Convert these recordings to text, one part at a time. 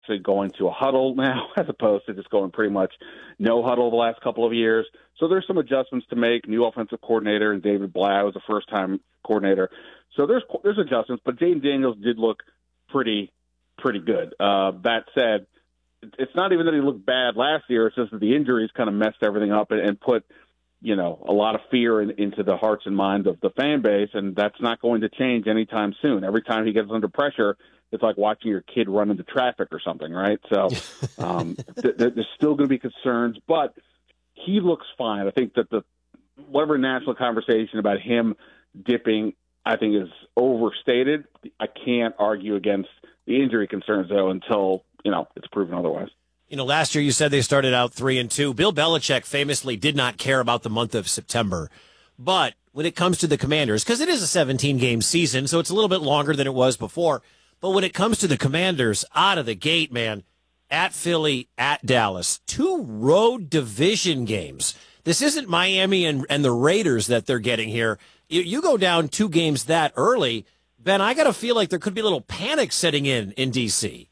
to going to a huddle now as opposed to just going pretty much no huddle the last couple of years. So there's some adjustments to make. New offensive coordinator, and David Blau is a first-time coordinator. So there's adjustments, but Jaden Daniels did look pretty good. That said, it's not even that he looked bad last year. It's just that the injuries kind of messed everything up and put, a lot of fear into the hearts and minds of the fan base, and that's not going to change anytime soon. Every time he gets under pressure, it's like watching your kid run into traffic or something, right? So there's still going to be concerns, but he looks fine. I think that whatever national conversation about him dipping, I think, is overstated. I can't argue against the injury concerns, though, until it's proven otherwise. Last year you said they started out 3-2. Bill Belichick famously did not care about the month of September. But when it comes to the Commanders, because it is a 17-game season, so it's a little bit longer than it was before. But when it comes to the Commanders, out of the gate, man, at Philly, at Dallas, 2 road division games. This isn't Miami and the Raiders that they're getting here. You go down 2 games that early, Ben, I got to feel like there could be a little panic setting in D.C.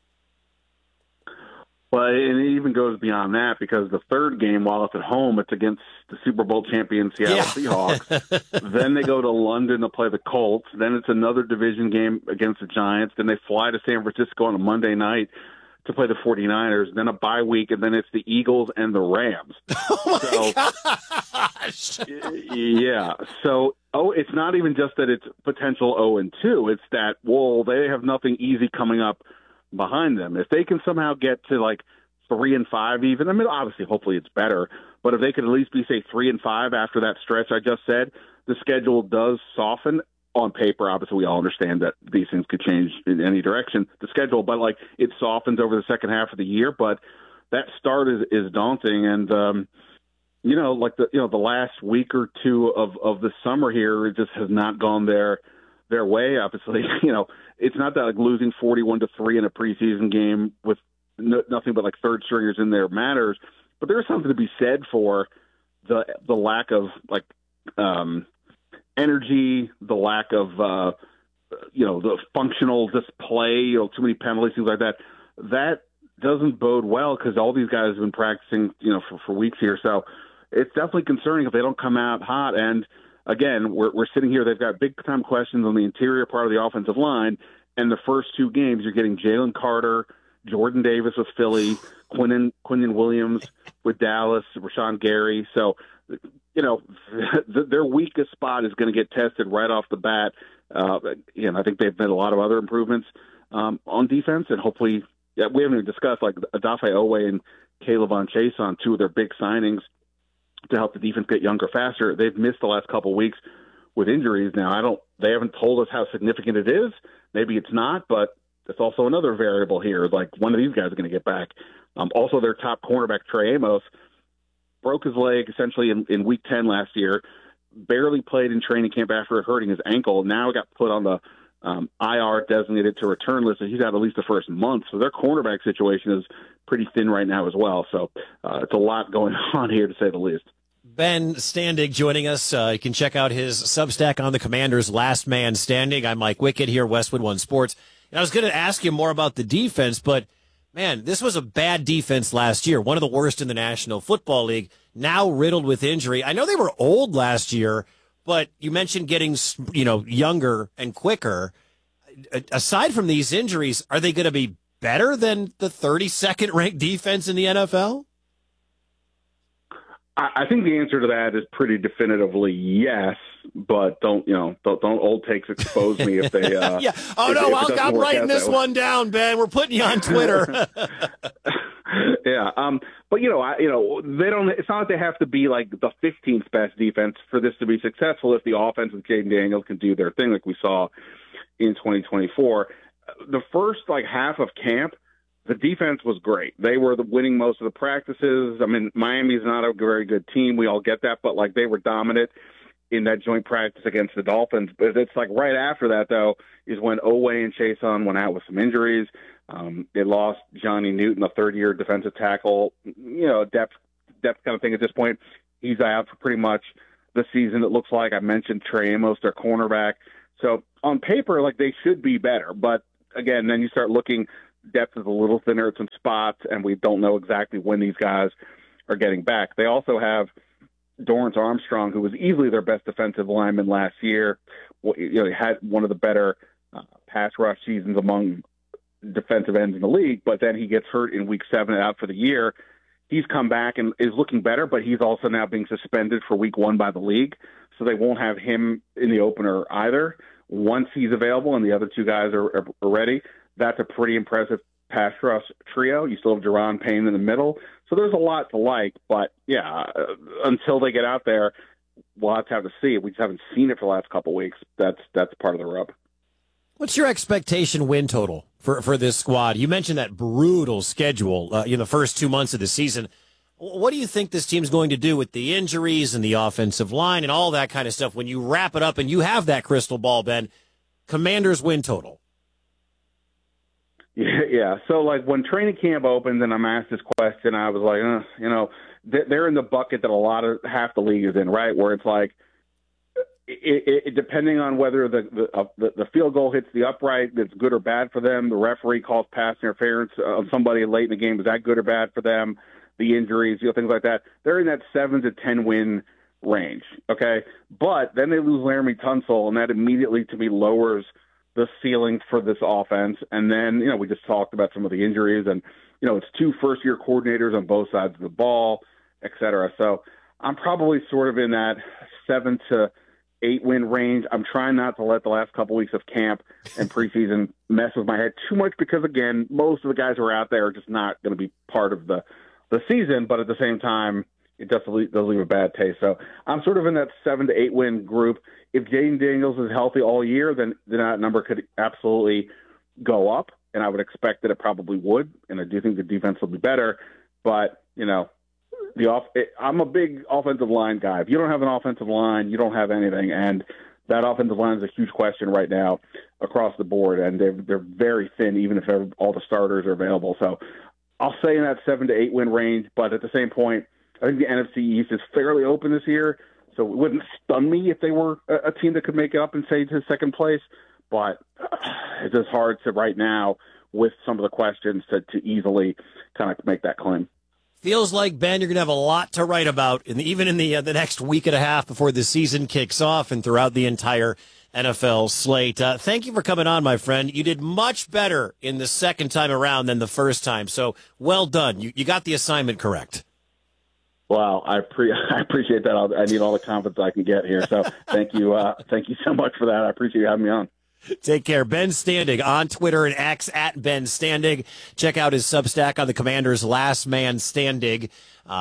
Well, and it even goes beyond that because the third game, while it's at home, it's against the Super Bowl champion Seattle Seahawks. Then they go to London to play the Colts. Then it's another division game against the Giants. Then they fly to San Francisco on a Monday night to play the 49ers. Then a bye week, and then it's the Eagles and the Rams. Oh, my gosh. Yeah. So, it's not even just that it's potential 0-2. It's that, they have nothing easy coming up behind them. If they can somehow get to like 3-5 even, I mean, obviously, hopefully it's better, but if they could at least be, say, 3-5 after that stretch I just said, the schedule does soften. On paper, obviously, we all understand that these things could change in any direction, the schedule, but like it softens over the second half of the year. But that start is daunting. And, the last week or two of the summer here, it just has not gone their way. Obviously, it's not that like losing 41-3 in a preseason game with nothing but like third stringers in there matters, but there's something to be said for the lack of like energy, the lack of the functional display, too many penalties, things like that. That doesn't bode well because all these guys have been practicing, for weeks here. So it's definitely concerning if they don't come out hot. And again, we're sitting here. They've got big-time questions on the interior part of the offensive line. And the first 2 games, you're getting Jalen Carter, Jordan Davis with Philly, Quinnen Williams with Dallas, Rashawn Gary. So, their weakest spot is going to get tested right off the bat. I think they've made a lot of other improvements on defense, and hopefully, we haven't even discussed like Odafe Owe and Caleb on Chase on 2 of their big signings to help the defense get younger faster. They've missed the last couple of weeks with injuries. Now, they haven't told us how significant it is. Maybe it's not, but it's also another variable here. Like one of these guys is going to get back. Also, their top cornerback, Trey Amos, broke his leg essentially in week 10 last year, barely played in training camp after hurting his ankle. Now got put on the IR designated to return list, and he's out at least the first month. So their cornerback situation is pretty thin right now as well. So it's a lot going on here, to say the least. Ben Standig joining us. You can check out his Substack on the Commanders, Last Man Standing. I'm Mike Wickett here, Westwood One Sports. And I was going to ask you more about the defense, but, man, this was a bad defense last year, one of the worst in the National Football League, now riddled with injury. I know they were old last year, but you mentioned getting, younger and quicker. Aside from these injuries, are they going to be better than the 32nd ranked defense in the NFL? I think the answer to that is pretty definitively yes, but don't old takes expose me if they. Yeah. Oh no, I'm writing this one down, Ben. We're putting you on Twitter. Yeah. But they don't. It's not that they have to be like the 15th best defense for this to be successful. If the offense with Jaden Daniels can do their thing, like we saw in 2024, the first half of camp, the defense was great. They were winning most of the practices. I mean, Miami's not a very good team. We all get that, but they were dominant in that joint practice against the Dolphins. But it's right after that, though, is when Owe and Chason went out with some injuries. They lost Johnny Newton, a third-year defensive tackle, depth kind of thing at this point. He's out for pretty much the season, it looks like. I mentioned Trey Amos, their cornerback. So on paper, they should be better. But, again, then you start looking depth is a little thinner at some spots, and we don't know exactly when these guys are getting back. They also have Dorrance Armstrong, who was easily their best defensive lineman last year. He had one of the better pass rush seasons among defensive ends in the league, but then he gets hurt in week 7 and out for the year. He's come back and is looking better, but he's also now being suspended for week 1 by the league, so they won't have him in the opener either. Once he's available and the other 2 guys are ready, that's a pretty impressive pass rush trio. You still have Jerron Payne in the middle, so there's a lot to like, but yeah, until they get out there, we'll have to see. We just haven't seen it for the last couple of weeks. That's part of the rub. What's your expectation win total for this squad? You mentioned that brutal schedule in the first 2 months of the season. What do you think this team's going to do with the injuries and the offensive line and all that kind of stuff when you wrap it up and you have that crystal ball, Ben? Commanders win total. Yeah. So, like, when training camp opens and I'm asked this question, I was like, they're in the bucket that half the league is in, right? Where it's like, it depending on whether the field goal hits the upright, that's good or bad for them. The referee calls pass interference on somebody late in the game. Is that good or bad for them? The injuries, things like that. They're in that 7 to 10 win range. Okay. But then they lose Laramie Tunsil, and that immediately, to me, lowers the ceiling for this offense. And then, we just talked about some of the injuries, and, it's 2 first-year coordinators on both sides of the ball, et cetera. So I'm probably sort of in that 7 to 8 win range. I'm trying not to let the last couple weeks of camp and preseason mess with my head too much because, again, most of the guys who are out there are just not going to be part of the season, but at the same time, it does leave a bad taste. So I'm sort of in that 7 to 8 win group. If Jaden Daniels is healthy all year, then that number could absolutely go up, and I would expect that it probably would, and I do think the defense will be better. But, I'm a big offensive line guy. If you don't have an offensive line, you don't have anything, and that offensive line is a huge question right now across the board, and they're very thin, even if all the starters are available. So I'll say in that 7 to 8 win range, but at the same point, I think the NFC East is fairly open this year, so it wouldn't stun me if they were a team that could make it up and say to second place, but it's just hard to right now with some of the questions to easily kind of make that claim. Feels like, Ben, you're going to have a lot to write about, even in the next week and a half before the season kicks off and throughout the entire NFL slate. Thank you for coming on, my friend. You did much better in the second time around than the first time, so well done. You got the assignment correct. Wow, I appreciate that. I need all the confidence I can get here, so thank you. Thank you so much for that. I appreciate you having me on. Take care. Ben Standig on Twitter and X at Ben Standig. Check out his Substack on the Commanders, Last Man Standing.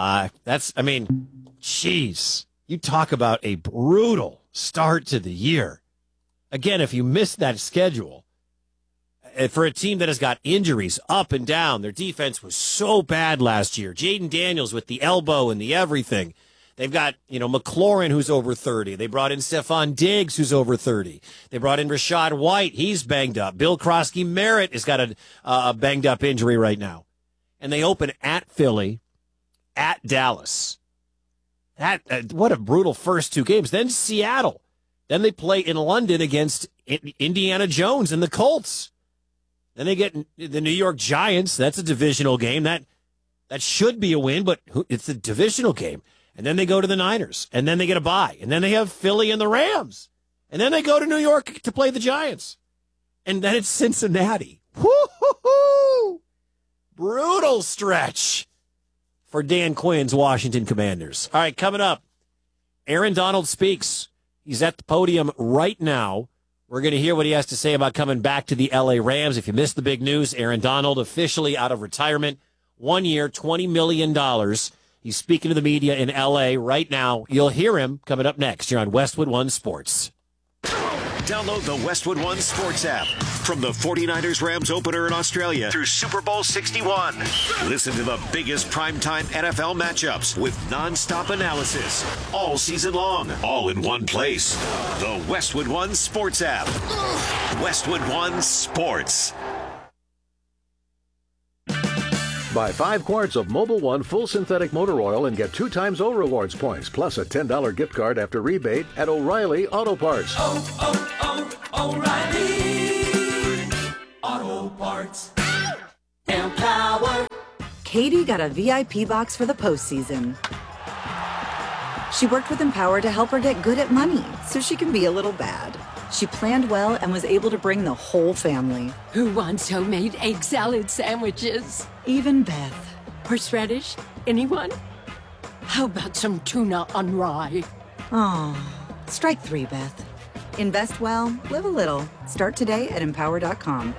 Jeez, you talk about a brutal start to the year. Again, if you missed that schedule, for a team that has got injuries up and down, their defense was so bad last year. Jaden Daniels with the elbow and the everything. They've got, McLaurin, who's over 30. They brought in Stephon Diggs, who's over 30. They brought in Rachaad White. He's banged up. Bill Krosky-Merritt has got a banged-up injury right now. And they open at Philly, at Dallas. What a brutal first 2 games. Then Seattle. Then they play in London against Indiana Jones and the Colts. Then they get the New York Giants. That's a divisional game. That should be a win, but it's a divisional game. And then they go to the Niners, and then they get a bye. And then they have Philly and the Rams. And then they go to New York to play the Giants. And then it's Cincinnati. Woo-hoo-hoo! Brutal stretch for Dan Quinn's Washington Commanders. All right, coming up, Aaron Donald speaks. He's at the podium right now. We're going to hear what he has to say about coming back to the L.A. Rams. If you missed the big news, Aaron Donald officially out of retirement. 1 year, $20 million. He's speaking to the media in L.A. right now. You'll hear him coming up next here on Westwood One Sports. Download the Westwood One Sports app from the 49ers-Rams opener in Australia through Super Bowl 61. Listen to the biggest primetime NFL matchups with nonstop analysis all season long, all in one place. The Westwood One Sports app. Westwood One Sports. Buy 5 quarts of Mobil 1 full synthetic motor oil and get 2 times O Rewards points, plus a $10 gift card after rebate at O'Reilly Auto Parts. O'Reilly Auto Parts. Empower. Katie got a VIP box for the postseason. She worked with Empower to help her get good at money so she can be a little bad. She planned well and was able to bring the whole family. Who wants homemade egg salad sandwiches? Even Beth. Horseradish? Anyone? How about some tuna on rye? Oh, strike 3, Beth. Invest well, live a little. Start today at Empower.com.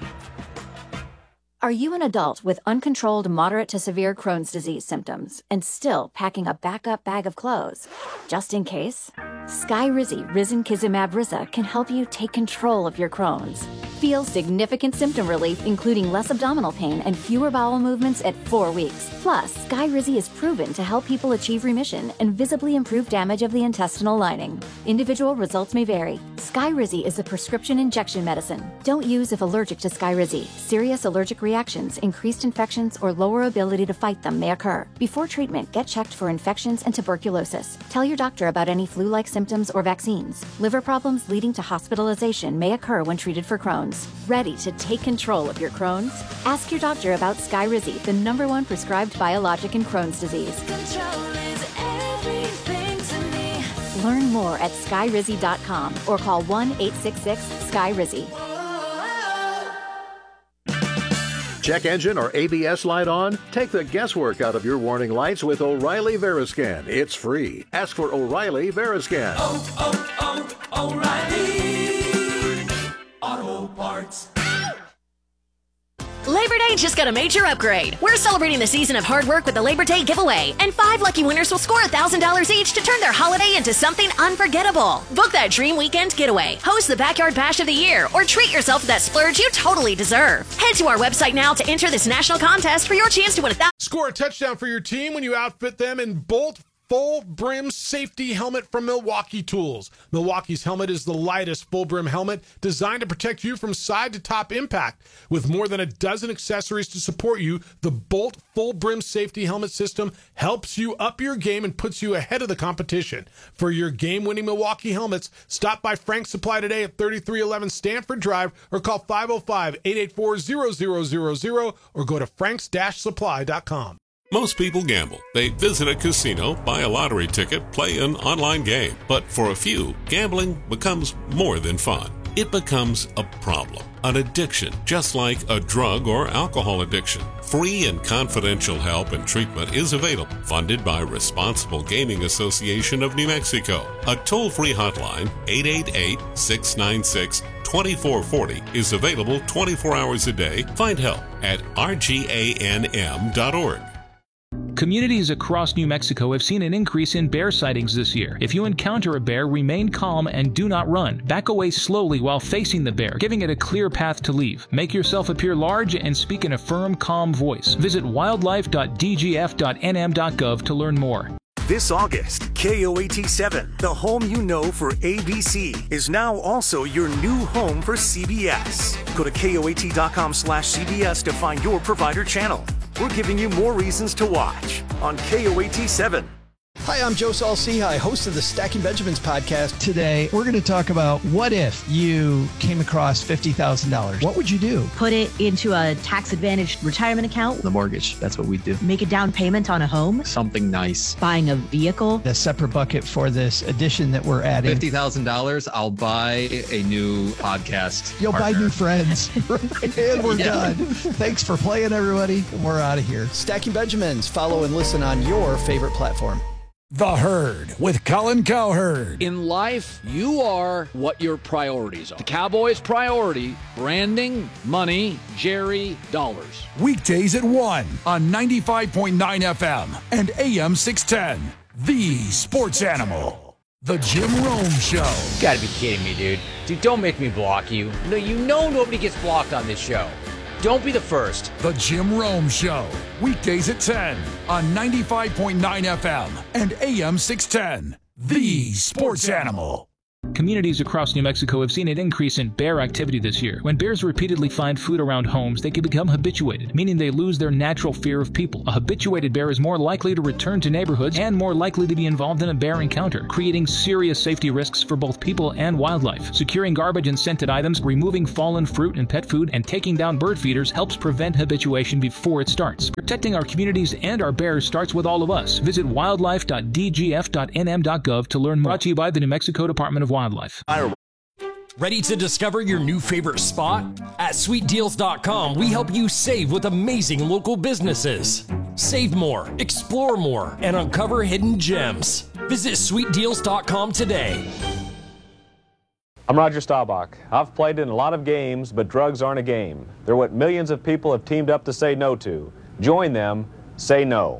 Are you an adult with uncontrolled moderate to severe Crohn's disease symptoms and still packing a backup bag of clothes? Just in case? Skyrizi Risankizumab Riza can help you take control of your Crohn's. Feel significant symptom relief, including less abdominal pain and fewer bowel movements at 4 weeks. Plus, Skyrizi is proven to help people achieve remission and visibly improve damage of the intestinal lining. Individual results may vary. Skyrizi is a prescription injection medicine. Don't use if allergic to Skyrizi. Serious allergic reactions, increased infections, or lower ability to fight them may occur. Before treatment, get checked for infections and tuberculosis. Tell your doctor about any flu-like symptoms or vaccines. Liver problems leading to hospitalization may occur when treated for Crohn's. Ready to take control of your Crohn's? Ask your doctor about Skyrizi, the #1 prescribed biologic in Crohn's disease. Control is everything to me. Learn more at skyrizi.com or call 1-866-SKYRIZI. Check engine or ABS light on? Take the guesswork out of your warning lights with O'Reilly Veriscan. It's free. Ask for O'Reilly Veriscan. O'Reilly Auto Parts. Labor Day just got a major upgrade. We're celebrating the season of hard work with the Labor Day giveaway, and 5 lucky winners will score $1,000 each to turn their holiday into something unforgettable. Book that dream weekend getaway, host the Backyard Bash of the Year, or treat yourself to that splurge you totally deserve. Head to our website now to enter this national contest for your chance to win Score a touchdown for your team when you outfit them in Bolt Full Brim Safety Helmet from Milwaukee Tools. Milwaukee's helmet is the lightest full brim helmet designed to protect you from side to top impact. With more than a dozen accessories to support you, the Bolt Full Brim Safety Helmet system helps you up your game and puts you ahead of the competition. For your game-winning Milwaukee helmets, stop by Frank's Supply today at 3311 Stanford Drive or call 505-884-0000 or go to franks-supply.com. Most people gamble. They visit a casino, buy a lottery ticket, play an online game. But for a few, gambling becomes more than fun. It becomes a problem, an addiction, just like a drug or alcohol addiction. Free and confidential help and treatment is available, funded by Responsible Gaming Association of New Mexico. A toll-free hotline, 888-696-2440, is available 24 hours a day. Find help at rganm.org. Communities across New Mexico have seen an increase in bear sightings this year. If you encounter a bear, remain calm and do not run. Back away slowly while facing the bear, giving it a clear path to leave. Make yourself appear large and speak in a firm, calm voice. Visit wildlife.dgf.nm.gov to learn more. This August, KOAT7, the home you know for ABC, is now also your new home for CBS. Go to KOAT.com/CBS to find your provider channel. We're giving you more reasons to watch on KOAT7. Hi, I'm Joe Saul-Sehy, host of the Stacking Benjamins podcast. Today, we're going to talk about what if you came across $50,000. What would you do? Put it into a tax-advantaged retirement account. The mortgage, that's what we do. Make a down payment on a home. Something nice. Buying a vehicle. A separate bucket for this addition that we're adding. $50,000, I'll buy a new podcast You'll partner. buy new friends. And we're done. Thanks for playing, everybody. We're out of here. Stacking Benjamins. Follow and listen on your favorite platform. The Herd with Colin Cowherd. In life, you are what your priorities are. The Cowboys' priority, branding, money, Jerry, dollars. Weekdays at 1 on 95.9 FM and AM 610. The Sports Animal. The Jim Rome Show. You gotta be kidding me, dude. Dude, don't make me block you. No, you know nobody gets blocked on this show. Don't be the first. The Jim Rome Show. Weekdays at 10 on 95.9 FM and AM 610. The Sports Animal. Communities across New Mexico have seen an increase in bear activity this year. When bears repeatedly find food around homes, they can become habituated, meaning they lose their natural fear of people. A habituated bear is more likely to return to neighborhoods and more likely to be involved in a bear encounter, creating serious safety risks for both people and wildlife. Securing garbage and scented items, removing fallen fruit and pet food, and taking down bird feeders helps prevent habituation before it starts. Protecting our communities and our bears starts with all of us. Visit wildlife.dgf.nm.gov to learn more. Brought to you by the New Mexico Department of Wildlife. Ready to discover your new favorite spot? At sweetdeals.com, we help you save with amazing local businesses. Save more, explore more, and uncover hidden gems. Visit sweetdeals.com today. I'm Roger Staubach. I've played in a lot of games, but drugs aren't a game. They're what millions of people have teamed up to say no to. Join them. Say no.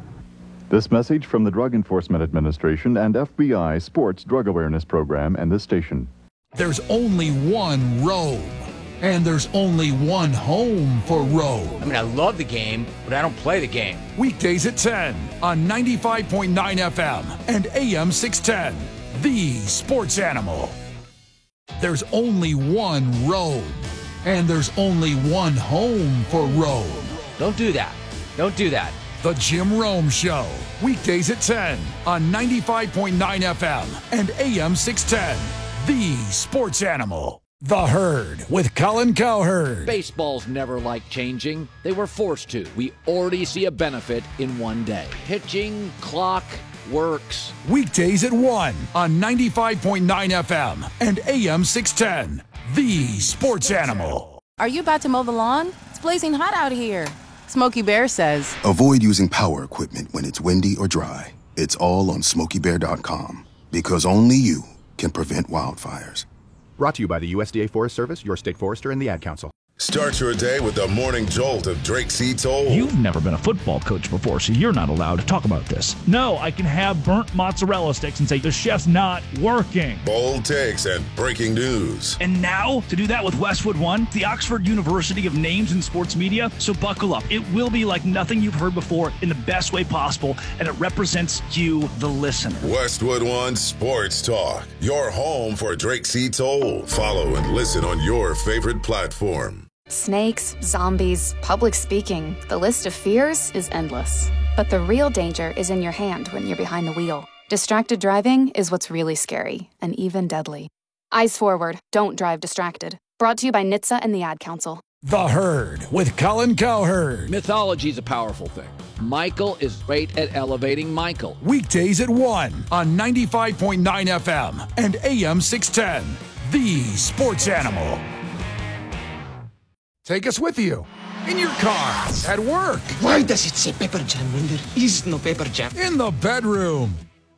This message from the Drug Enforcement Administration and FBI Sports Drug Awareness Program and this station. There's only one Rome, and there's only one home for Rome. I mean, I love the game, but I don't play the game. Weekdays at 10 on 95.9 FM and AM 610. The Sports Animal. There's only one Rome, and there's only one home for Rome. Don't do that. Don't do that. The Jim Rome Show. Weekdays at 10 on 95.9 FM and AM 610. The Sports Animal. The Herd with Colin Cowherd. Baseball's never liked changing. They were forced to. We already see a benefit in one day. Pitching, clock, works. Weekdays at 1 on 95.9 FM and AM 610. The Sports Animal. Are you about to mow the lawn? It's blazing hot out here. Smokey Bear says, avoid using power equipment when it's windy or dry. It's all on SmokeyBear.com because only you can prevent wildfires. Brought to you by the USDA Forest Service, your state forester, and the Ad Council. Start your day with the morning jolt of Drake C. Toll. You've never been a football coach before, so you're not allowed to talk about this. No, I can have burnt mozzarella sticks and say the chef's not working. Bold takes and breaking news. And now, to do that with Westwood One, the Oxford University of Names in Sports Media. So buckle up. It will be like nothing you've heard before in the best way possible, and it represents you, the listener. Westwood One Sports Talk, your home for Drake C. Toll. Follow and listen on your favorite platform. Snakes, zombies, public speaking. The list of fears is endless. But the real danger is in your hand when you're behind the wheel. Distracted driving is what's really scary and even deadly. Eyes forward. Don't drive distracted. Brought to you by NHTSA and the Ad Council. The Herd with Colin Cowherd. Mythology is a powerful thing. Michael is great at elevating Michael. Weekdays at 1 on 95.9 FM and AM 610. The Sports Animal. Take us with you. In your car. At work. Why does it say pepper jam when there is no pepper jam? In the bedroom.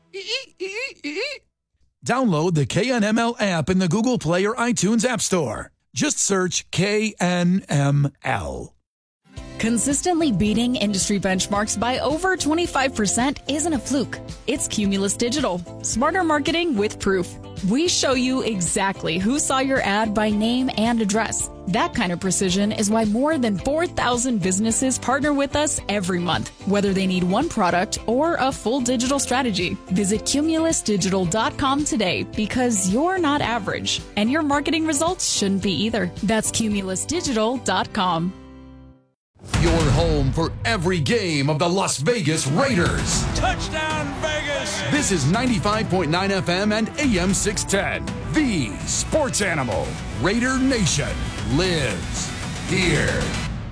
Download the KNML app in the Google Play or iTunes App Store. Just search KNML. Consistently beating industry benchmarks by over 25% isn't a fluke. It's Cumulus Digital. Smarter marketing with proof. We show you exactly who saw your ad by name and address. That kind of precision is why more than 4,000 businesses partner with us every month, whether they need one product or a full digital strategy. Visit cumulusdigital.com today because you're not average, and your marketing results shouldn't be either. That's cumulusdigital.com. Your home for every game of the Las Vegas Raiders. Touchdown, Vegas! This is 95.9 FM and AM 610. The Sports Animal. Raider Nation lives here.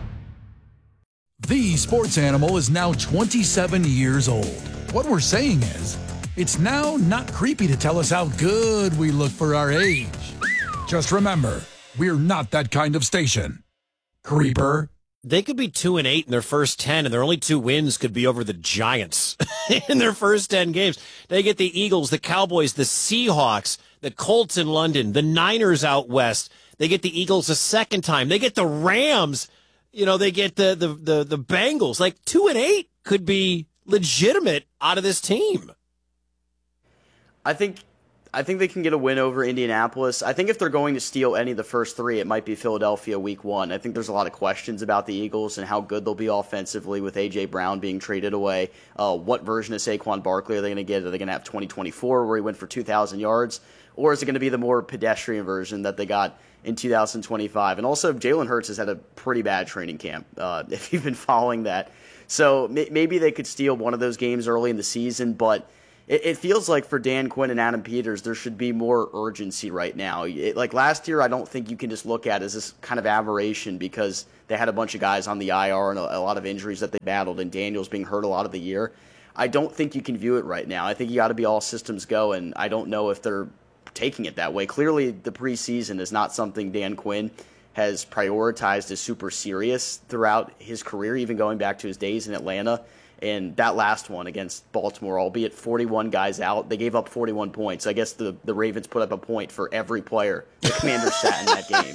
The Sports Animal is now 27 years old. What we're saying is, it's now not creepy to tell us how good we look for our age. Just remember, we're not that kind of station. Creeper. They could be 2-8 in their first 10, and their only 2 wins could be over the Giants in their first 10 games. They get the Eagles, the Cowboys, the Seahawks, the Colts in London, the Niners out west. They get the Eagles a second time. They get the Rams. You know, they get the Bengals. Like 2-8 could be legitimate out of this team. I think I think they can get a win over Indianapolis. I think if they're going to steal any of the first three, it might be Philadelphia week 1. I think there's a lot of questions about the Eagles and how good they'll be offensively with A.J. Brown being traded away. What version of Saquon Barkley are they going to get? Are they going to have 2024 where he went for 2,000 yards? Or is it going to be the more pedestrian version that they got in 2025? And also, Jalen Hurts has had a pretty bad training camp, if you've been following that. So maybe they could steal one of those games early in the season, but it feels like for Dan Quinn and Adam Peters, there should be more urgency right now. Like last year, I don't think you can just look at it as this kind of aberration because they had a bunch of guys on the IR and a lot of injuries that they battled, and Daniels being hurt a lot of the year. I don't think you can view it right now. I think you got to be all systems go, and I don't know if they're taking it that way. Clearly, the preseason is not something Dan Quinn has prioritized as super serious throughout his career, even going back to his days in Atlanta. And that last one against Baltimore, albeit 41 guys out, they gave up 41 points. I guess the Ravens put up a point for every player the Commanders sat in that game.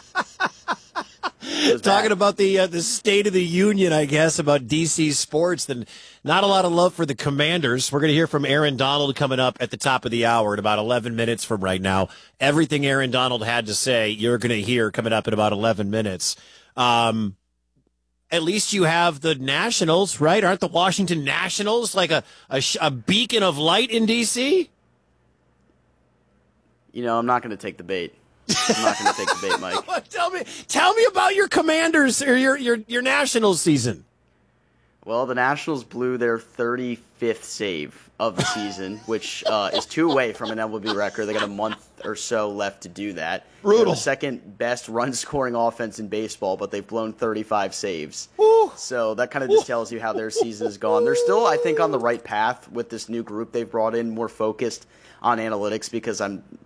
Talking about the State of the Union, I guess, about DC sports, then not a lot of love for the Commanders. We're going to hear from Aaron Donald coming up at the top of the hour in about 11 minutes from right now. Everything Aaron Donald had to say, you're going to hear coming up in about 11 minutes. At least you have the Nationals, right? Aren't the Washington Nationals like a beacon of light in D.C.? You know, I'm not going to take the bait. I'm not going to take the bait, Mike. Tell me about your Commanders or your Nationals season. Well, the Nationals blew their 35th save of the season, which is 2 away from an MLB record. They got a month or so left to do that. Brutal. They're the second best run-scoring offense in baseball, but they've blown 35 saves. Woo. So that kind of just tells you how their season has gone. They're still, I think, on the right path with this new group they've brought in, more focused on analytics because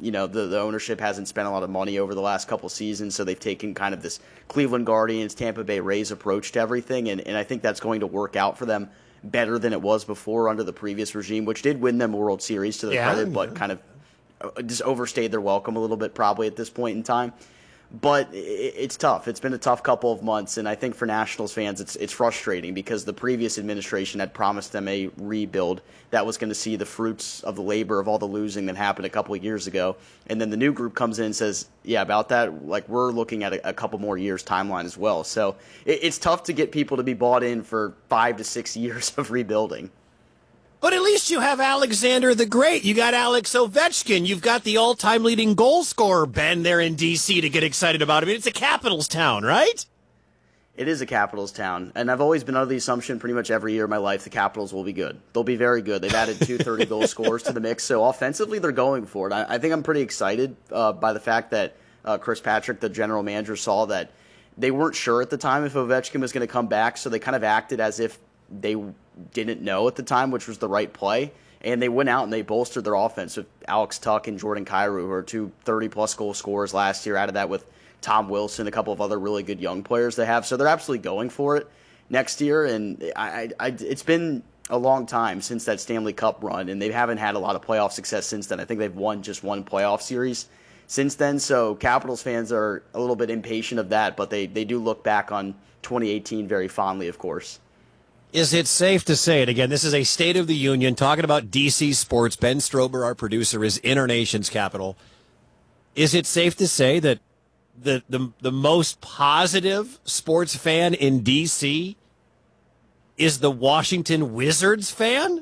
the ownership hasn't spent a lot of money over the last couple seasons, so they've taken kind of this Cleveland Guardians, Tampa Bay Rays approach to everything, and I think that's going to work out for them better than it was before under the previous regime, which did win them a World Series to their credit, but kind of just overstayed their welcome a little bit probably at this point in time. But it's tough. It's been a tough couple of months, and I think for Nationals fans it's frustrating because the previous administration had promised them a rebuild that was going to see the fruits of the labor of all the losing that happened a couple of years ago. And then the new group comes in and says, yeah, about that, like we're looking at a couple more years timeline as well. So it's tough to get people to be bought in for 5 to 6 years of rebuilding. But at least you have Alexander the Great. You got Alex Ovechkin. You've got the all-time leading goal scorer, Ben, there in D.C. to get excited about. I mean, it's a Capitals town, right? It is a Capitals town, and I've always been under the assumption pretty much every year of my life the Capitals will be good. They'll be very good. They've added 2 30-goal scorers to the mix, so offensively they're going for it. I think I'm pretty excited by the fact that Chris Patrick, the general manager, saw that they weren't sure at the time if Ovechkin was going to come back, so they kind of acted as if they didn't know at the time, which was the right play. And they went out and they bolstered their offense with Alex Tuch and Jordan Kyrou, who are 2 30-plus goal scorers last year. Out of that with Tom Wilson, a couple of other really good young players they have. So they're absolutely going for it next year. And it's been a long time since that Stanley Cup run, and they haven't had a lot of playoff success since then. I think they've won just 1 playoff series since then. So Capitals fans are a little bit impatient of that, but they do look back on 2018 very fondly, of course. Is it safe to say it again? This is a State of the Union talking about DC sports. Ben Strober, our producer, is in our nation's capital. Is it safe to say that the most positive sports fan in DC is the Washington Wizards fan?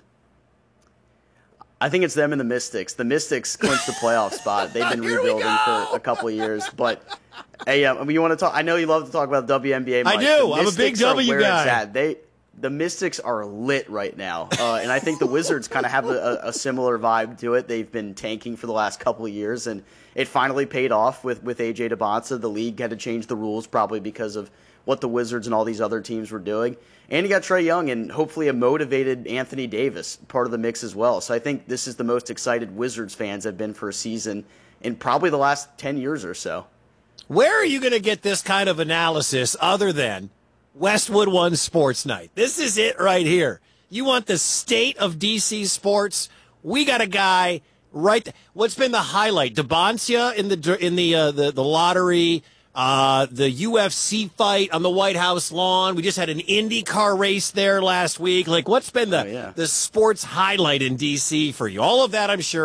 I think it's them and the Mystics. The Mystics clinched the playoff spot. They've been rebuilding for a couple of years, but hey, you want to talk? I know you love to talk about WNBA. Mike. I do. I'm a big W guy. The Mystics are lit right now, and I think the Wizards kind of have a similar vibe to it. They've been tanking for the last couple of years, and it finally paid off with AJ DeBonsa. The league had to change the rules probably because of what the Wizards and all these other teams were doing. And you got Trae Young and hopefully a motivated Anthony Davis part of the mix as well. So I think this is the most excited Wizards fans have been for a season in probably the last 10 years or so. Where are you going to get this kind of analysis other than Westwood One Sports Night? This is it right here. You want the state of DC sports? We got a guy right. What's been the highlight? DeBonsia in the lottery, the UFC fight on the White House lawn. We just had an IndyCar race there last week. Like, what's been the sports highlight in DC for you? All of that, I'm sure,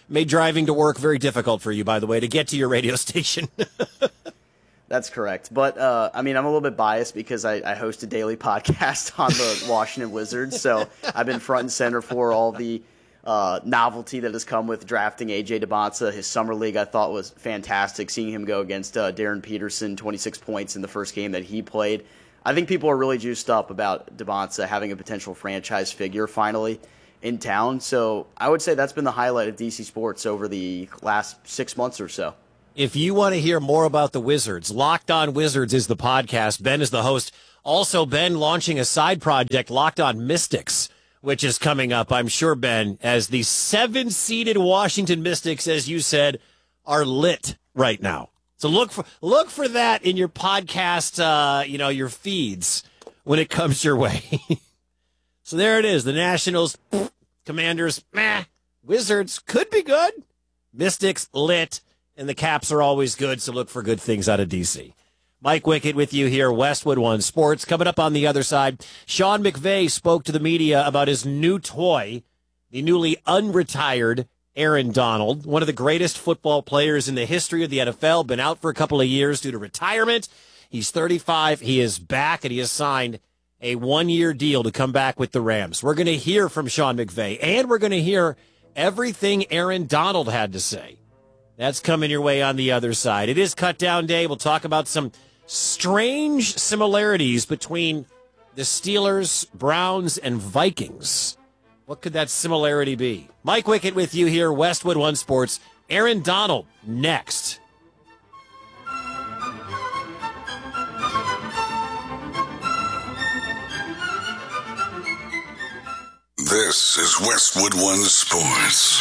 made driving to work very difficult for you, by the way, to get to your radio station. That's correct. But, I'm a little bit biased because I host a daily podcast on the Washington Wizards. So I've been front and center for all the novelty that has come with drafting A.J. Dybantsa. His summer league I thought was fantastic, seeing him go against Darren Peterson, 26 points in the first game that he played. I think people are really juiced up about Dybantsa having a potential franchise figure finally in town. So I would say that's been the highlight of DC Sports over the last 6 months or so. If you want to hear more about the Wizards, Locked On Wizards is the podcast. Ben is the host. Also, Ben launching a side project, Locked On Mystics, which is coming up, I'm sure, Ben, as the 7-seeded Washington Mystics, as you said, are lit right now. So look for that in your podcast, your feeds when it comes your way. So there it is. The Nationals, Commanders, meh. Wizards could be good. Mystics, lit. And the Caps are always good, so look for good things out of D.C. Mike Wickett with you here, Westwood One Sports. Coming up on the other side, Sean McVay spoke to the media about his new toy, the newly unretired Aaron Donald, one of the greatest football players in the history of the NFL, been out for a couple of years due to retirement. He's 35. He is back, and he has signed a 1-year deal to come back with the Rams. We're going to hear from Sean McVay, and we're going to hear everything Aaron Donald had to say. That's coming your way on the other side. It is Cut Down Day. We'll talk about some strange similarities between the Steelers, Browns, and Vikings. What could that similarity be? Mike Wickett with you here, Westwood One Sports. Aaron Donald, next. This is Westwood One Sports.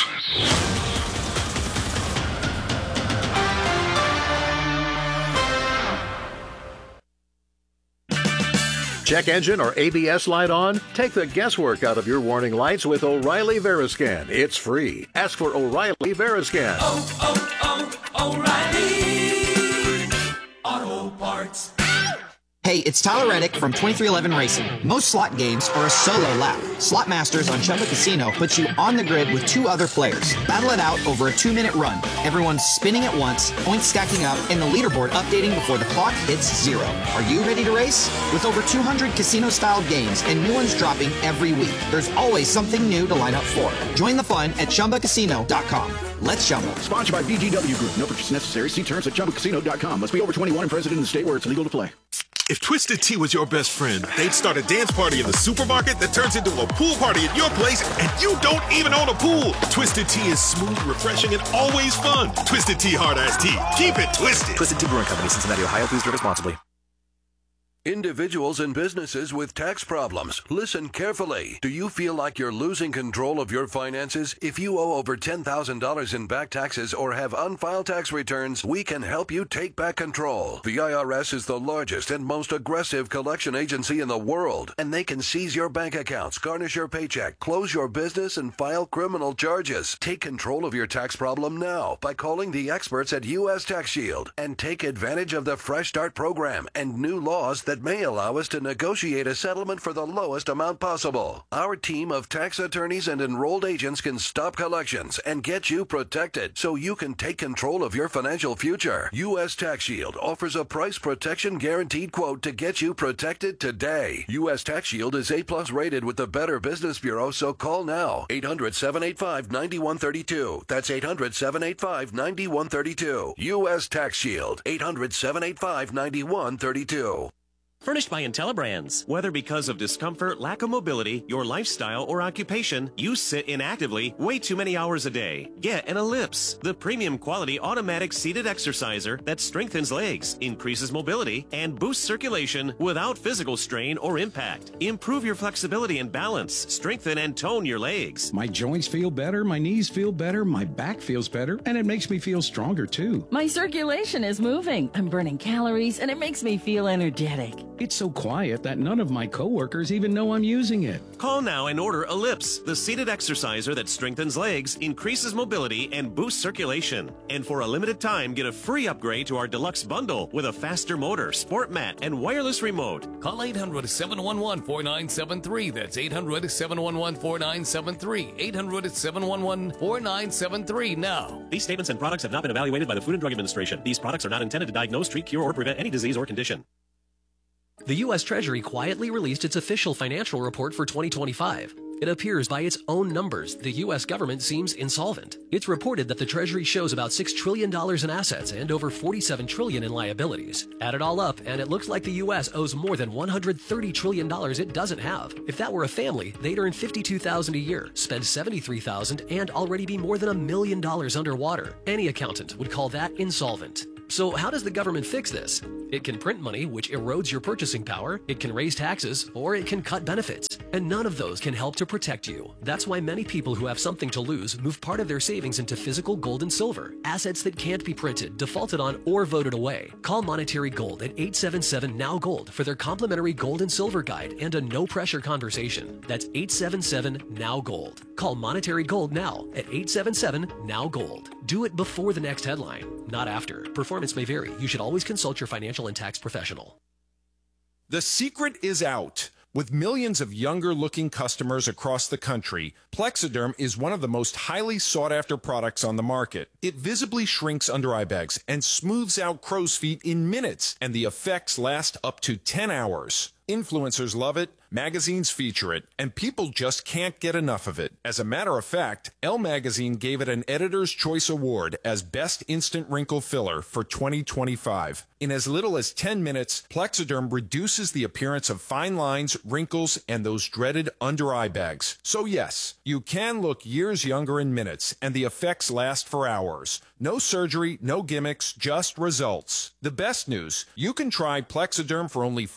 Check engine or ABS light on? Take the guesswork out of your warning lights with O'Reilly Veriscan. It's free. Ask for O'Reilly Veriscan. O'Reilly Auto Parts. Hey, it's Tyler Reddick from 2311 Racing. Most slot games are a solo lap. Slot Masters on Chumba Casino puts you on the grid with 2 other players. Battle it out over a 2-minute run. Everyone's spinning at once, points stacking up, and the leaderboard updating before the clock hits 0. Are you ready to race? With over 200 casino-style games and new ones dropping every week, there's always something new to line up for. Join the fun at ChumbaCasino.com. Let's Chumba. Sponsored by VGW Group. No purchase necessary. See terms at ChumbaCasino.com. Must be over 21 and present in the state where it's legal to play. If Twisted Tea was your best friend, they'd start a dance party in the supermarket that turns into a pool party at your place, and you don't even own a pool. Twisted Tea is smooth, refreshing, and always fun. Twisted Tea Hard Iced Tea. Keep it twisted. Twisted Tea Brewing Company, Cincinnati, Ohio. Please drink responsibly. Individuals and businesses with tax problems, listen carefully. Do you feel like you're losing control of your finances? If you owe over $10,000 in back taxes or have unfiled tax returns, we can help you take back control. The IRS is the largest and most aggressive collection agency in the world, and they can seize your bank accounts, garnish your paycheck, close your business, and file criminal charges. Take control of your tax problem now by calling the experts at U.S. Tax Shield and take advantage of the Fresh Start program and new laws that may allow us to negotiate a settlement for the lowest amount possible. Our team of tax attorneys and enrolled agents can stop collections and get you protected so you can take control of your financial future. U.S. Tax Shield offers a price protection guaranteed quote to get you protected today. U.S. Tax Shield is A+ rated with the Better Business Bureau, so call now. 800-785-9132. That's 800-785-9132. U.S. Tax Shield. 800-785-9132. Furnished by IntelliBrands. Whether because of discomfort, lack of mobility, your lifestyle, or occupation, you sit inactively way too many hours a day. Get an Ellipse, the premium quality automatic seated exerciser that strengthens legs, increases mobility, and boosts circulation without physical strain or impact. Improve your flexibility and balance, strengthen and tone your legs. My joints feel better, my knees feel better, my back feels better, and it makes me feel stronger too. My circulation is moving. I'm burning calories, and it makes me feel energetic. It's so quiet that none of my coworkers even know I'm using it. Call now and order Ellipse, the seated exerciser that strengthens legs, increases mobility, and boosts circulation. And for a limited time, get a free upgrade to our deluxe bundle with a faster motor, sport mat, and wireless remote. Call 800-711-4973. That's 800-711-4973. 800-711-4973 now. These statements and products have not been evaluated by the Food and Drug Administration. These products are not intended to diagnose, treat, cure, or prevent any disease or condition. The U.S. Treasury quietly released its official financial report for 2025. It appears by its own numbers the U.S. government seems insolvent. It's reported that the Treasury shows about $6 trillion in assets and over $47 trillion in liabilities. Add it all up, and it looks like the U.S. owes more than $130 trillion it doesn't have. If that were a family, they'd earn $52,000 a year, spend $73,000, and already be more than $1 million underwater. Any accountant would call that insolvent. So how does the government fix this? It can print money, which erodes your purchasing power, it can raise taxes, or it can cut benefits. And none of those can help to protect you. That's why many people who have something to lose move part of their savings into physical gold and silver, assets that can't be printed, defaulted on, or voted away. Call Monetary Gold at 877-NOW-GOLD for their complimentary gold and silver guide and a no-pressure conversation. That's 877-NOW-GOLD. Call Monetary Gold now at 877-NOW-GOLD. Do it before the next headline, not after. Performance may vary. You should always consult your financial and tax professional. The secret is out. With millions of younger-looking customers across the country, Plexiderm is one of the most highly sought-after products on the market. It visibly shrinks under eye bags and smooths out crow's feet in minutes, and the effects last up to 10 hours. Influencers love it, magazines feature it, and people just can't get enough of it. As a matter of fact, Elle Magazine gave it an Editor's Choice Award as Best Instant Wrinkle Filler for 2025. In as little as 10 minutes, Plexiderm reduces the appearance of fine lines, wrinkles, and those dreaded under-eye bags. So yes, you can look years younger in minutes, and the effects last for hours. No surgery, no gimmicks, just results. The best news, you can try Plexiderm for only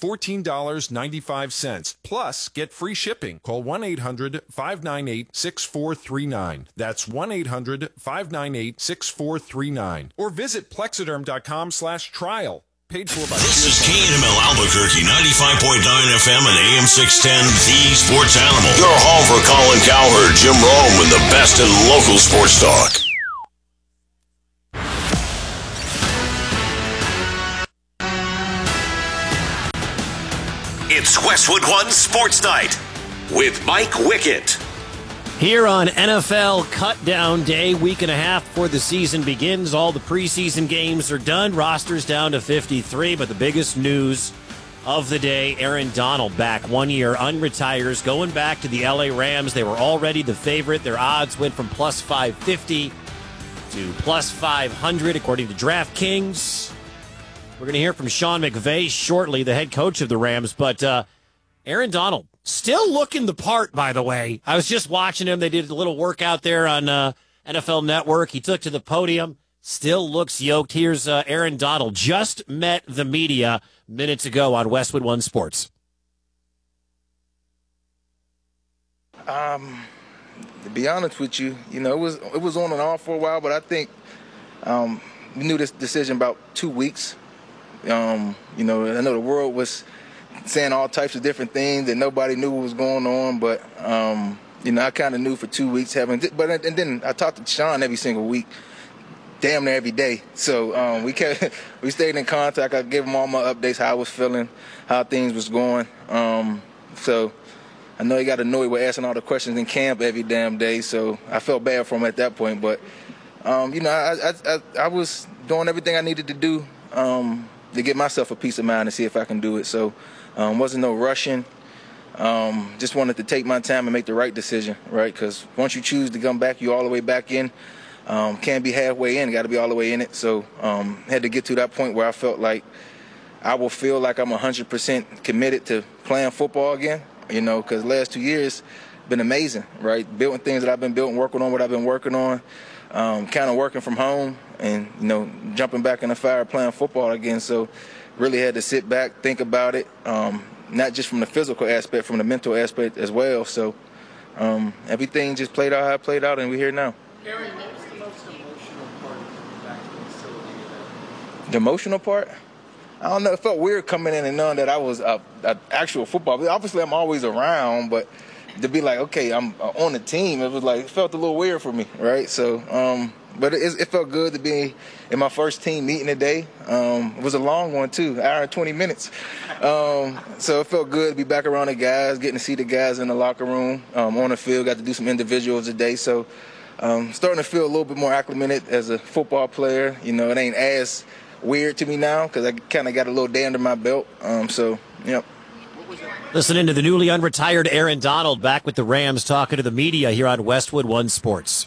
$14.95. Plus, get free shipping. Call 1-800-598-6439. That's 1-800-598-6439. Or visit Plexiderm.com/trial. Paid for by This is KNML Albuquerque, 95.9 FM and AM 610, The Sports Animal. Your home for Colin Cowherd, Jim Rome, and the best in local sports talk. It's Westwood One Sports Night with Mike Wickett. Here on NFL Cutdown Day, week and a half before the season begins. All the preseason games are done. Rosters down to 53, but the biggest news of the day, Aaron Donald back 1 year, unretires, going back to the LA Rams. They were already the favorite. Their odds went from plus 550 to plus 500, according to DraftKings. We're going to hear from Sean McVay shortly, the head coach of the Rams. But Aaron Donald, still looking the part, by the way. I was just watching him. They did a little workout there on NFL Network. He took to the podium. Still looks yoked. Here's Aaron Donald. Just met the media minutes ago on Westwood One Sports. To be honest with you, it was on and off for a while, but I think we knew this decision about 2 weeks. I know the world was saying all types of different things and nobody knew what was going on, but I kind of knew for 2 weeks and then I talked to Sean every single week, damn near every day. So we stayed in contact. I gave him all my updates, how I was feeling, how things was going. So I know he got annoyed with asking all the questions in camp every damn day, so I felt bad for him at that point. But I was doing everything I needed to do to get myself a peace of mind and see if I can do it. So wasn't no rushing. Just wanted to take my time and make the right decision, right? Because once you choose to come back, you all the way back in. Can't be halfway in, got to be all the way in it. So had to get to that point where I felt like I will feel like I'm 100% committed to playing football again, because the last 2 years been amazing, right? Building things that I've been building, working on what I've been working on, kind of working from home and, jumping back in the fire playing football again. So really had to sit back, think about it, not just from the physical aspect, from the mental aspect as well. So everything just played out how it played out, and we're here now. Aaron, what was the most emotional part of coming back to the facility? The emotional part? I don't know. It felt weird coming in and knowing that I was an actual football. Obviously, I'm always around, but to be like, okay, I'm on the team, it was like, it felt a little weird for me, right? So, but it felt good to be in my first team meeting today. It was a long one, too, hour and 20 minutes. So it felt good to be back around the guys, getting to see the guys in the locker room, on the field, got to do some individuals today. So starting to feel a little bit more acclimated as a football player. You know, it ain't as weird to me now because I kind of got a little day under my belt. Yep. Listening to the newly unretired Aaron Donald back with the Rams talking to the media here on Westwood One Sports.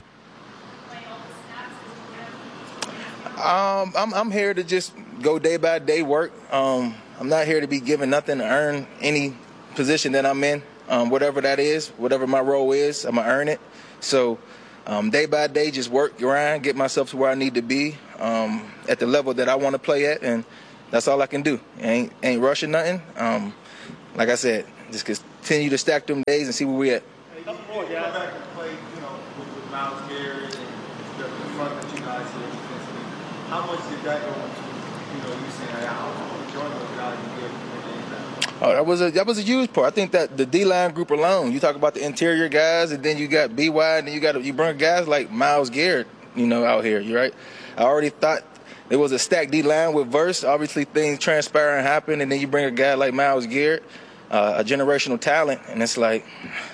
I'm here to just go day by day work. I'm not here to be given nothing to earn any position that I'm in, whatever that is, whatever my role is, I'm going to earn it. So day by day, just work, grind, get myself to where I need to be at the level that I want to play at, and that's all I can do. Ain't rushing nothing. Like I said, just continue to stack them days and see where we at. Hey, go back and play, with Myles Garrett and the front that you guys did defensively. How much did that go into, you saying, I'm enjoying those guys and getting more games out? That was a huge part. I think that the D-line group alone, you talk about the interior guys, and then you got B.Y., and then you bring guys like Myles Garrett, out here, you right? I already thought there was a stacked D-line with Verse. Obviously, things transpire and happen, and then you bring a guy like Myles Garrett, a generational talent, and it's like,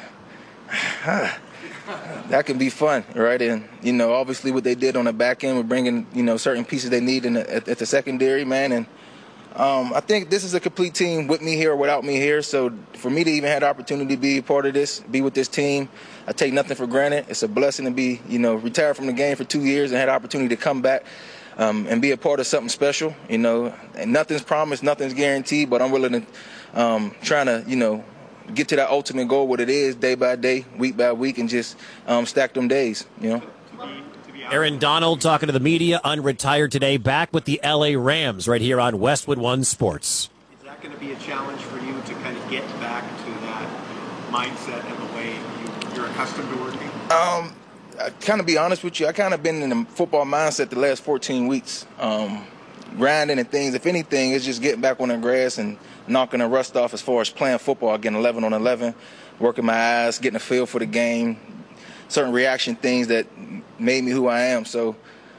that can be fun, right? And, obviously what they did on the back end with bringing, certain pieces they need at the secondary, man. And I think this is a complete team with me here or without me here. So for me to even have the opportunity to be a part of this, be with this team, I take nothing for granted. It's a blessing to be, retired from the game for 2 years and had the opportunity to come back and be a part of something special, and nothing's promised, nothing's guaranteed, but I'm willing to trying to, get to that ultimate goal, what it is, day by day, week by week, and just stack them days, Aaron Donald talking to the media, unretired today, back with the L.A. Rams right here on Westwood One Sports. Is that going to be a challenge for you to kind of get back to that mindset and the way you're accustomed to working? I kind of be honest with you, I kind of been in the football mindset the last 14 weeks, grinding and things. If anything, it's just getting back on the grass and knocking the rust off as far as playing football, getting 11 on 11, working my eyes, getting a feel for the game, certain reaction things that made me who I am. So,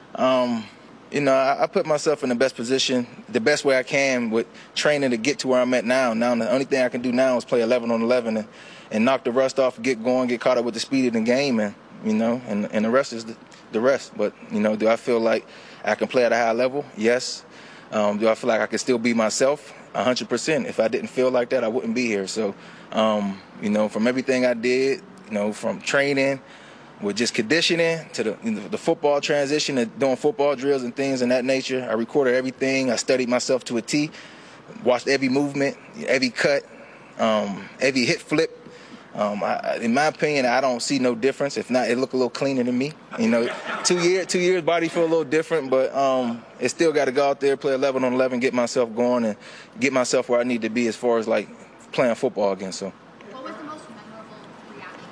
I put myself in the best position, the best way I can with training to get to where I'm at now. Now, the only thing I can do now is play 11 on 11 and knock the rust off, get going, get caught up with the speed of the game, and the rest is the rest. But, do I feel like I can play at a high level? Yes. Do I feel like I can still be myself? 100%. If I didn't feel like that, I wouldn't be here. So, from everything I did, from training with just conditioning to the football transition and doing football drills and things in that nature, I recorded everything. I studied myself to a T, watched every movement, every cut, every hit flip. In my opinion, I don't see no difference. If not, it look a little cleaner to me. 2 years, body feel a little different, but it still got to go out there, play 11 on 11, get myself going, and get myself where I need to be as far as like playing football again. So. What was the most memorable reaction?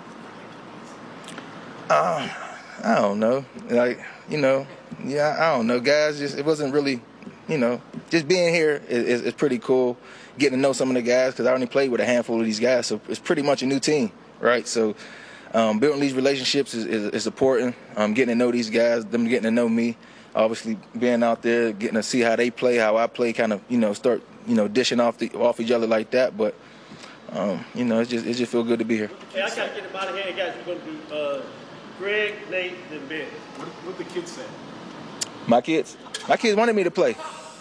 I don't know. I don't know, guys. It wasn't really, just being here is pretty cool. Getting to know some of the guys because I only played with a handful of these guys, so it's pretty much a new team, right? So building these relationships is important. Getting to know these guys, them getting to know me, obviously being out there, getting to see how they play, how I play, kind of, start, dishing off each other like that. But, it just feel good to be here. Hey, I got to get him out of here, guys. We're going to be Greg, Nate, and Ben. What the kids say? My kids wanted me to play.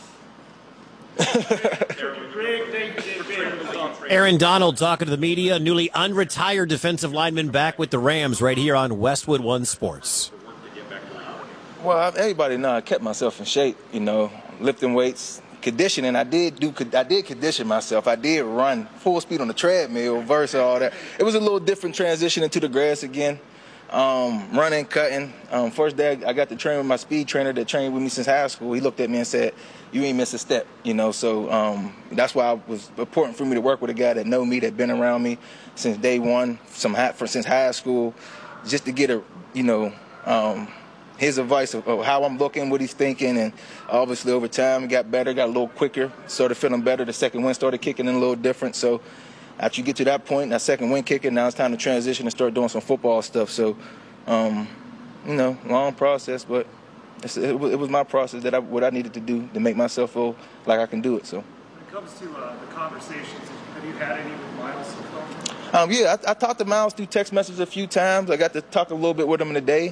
Aaron Donald talking to the media, newly unretired defensive lineman back with the Rams right here on Westwood One Sports. Well, everybody know I kept myself in shape, lifting weights, conditioning. I did condition myself. I did run full speed on the treadmill versus all that. It was a little different transition into the grass again. Running, cutting. First day I got to train with my speed trainer that trained with me since high school. He looked at me and said, "You ain't miss a step," So that's why it was important for me to work with a guy that know me, that been around me since day one, since high school, just to get a his advice of how I'm looking, what he's thinking, and obviously over time it got better, got a little quicker, started feeling better. The second wind started kicking in a little different. So after you get to that point, that second wind kicking, now it's time to transition and start doing some football stuff. So, long process, but it was my process what I needed to do to make myself feel like I can do it. So. When it comes to the conversations, have you had any with Miles so far? I talked to Miles through text messages a few times. I got to talk a little bit with him today.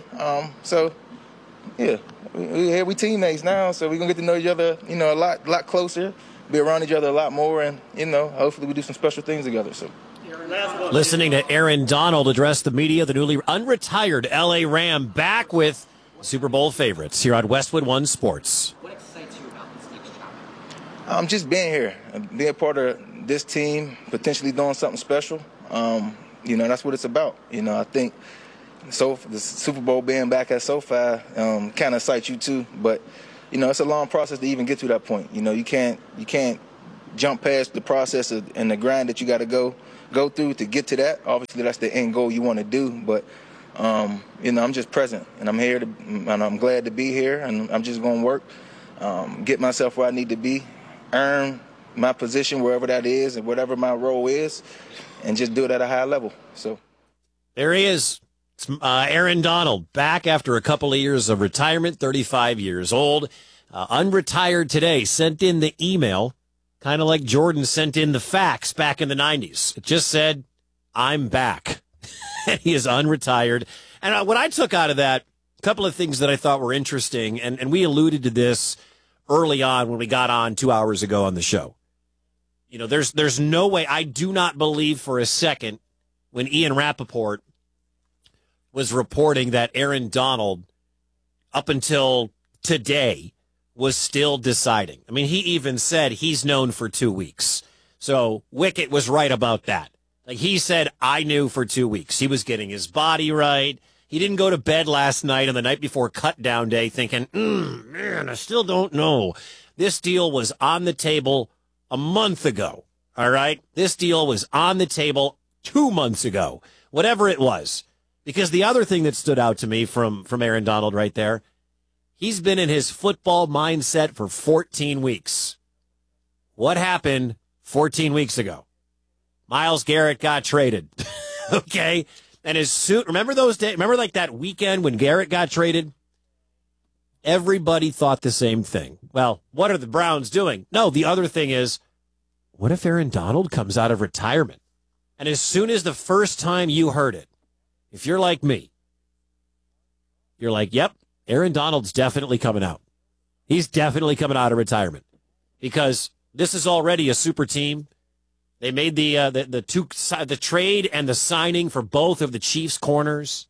We teammates now, so we're going to get to know each other, a lot closer, be around each other a lot more, and, hopefully we do some special things together. So. Listening to Aaron Donald address the media, the newly unretired L.A. Ram, back with Super Bowl favorites here on Westwood One Sports. What excites you about this next chapter? Just being here, being part of this team, potentially doing something special. That's what it's about. I think the Super Bowl being back at SoFi kind of excites you too. But it's a long process to even get to that point. You can't jump past the process and the grind that you got to go through to get to that. Obviously, that's the end goal you want to do. But I'm just present, and I'm here and I'm glad to be here, and I'm just going to work, get myself where I need to be, earn my position wherever that is and whatever my role is, and just do it at a high level. So there he is. It's Aaron Donald, back after a couple of years of retirement, 35 years old, unretired today, sent in the email, kind of like Jordan sent in the fax back in the 90s. It just said, I'm back. And he is unretired. And what I took out of that, a couple of things that I thought were interesting, and we alluded to this early on when we got on 2 hours ago on the show. There's no way, I do not believe for a second when Ian Rappaport was reporting that Aaron Donald, up until today, was still deciding. I mean, he even said he's known for 2 weeks. So Wicket was right about that. Like he said, I knew for 2 weeks. He was getting his body right. He didn't go to bed last night on the night before cut down day thinking, man, I still don't know. This deal was on the table a month ago. All right. This deal was on the table 2 months ago, whatever it was. Because the other thing that stood out to me from Aaron Donald right there, he's been in his football mindset for 14 weeks. What happened 14 weeks ago? Myles Garrett got traded. Okay. And his suit, remember those days? Remember like that weekend when Garrett got traded? Everybody thought the same thing. Well, what are the Browns doing? No, the other thing is, what if Aaron Donald comes out of retirement? And as soon as the first time you heard it, if you're like me, you're like, yep, Aaron Donald's definitely coming out. He's definitely coming out of retirement because this is already a super team. They made the trade and the signing for both of the Chiefs' corners.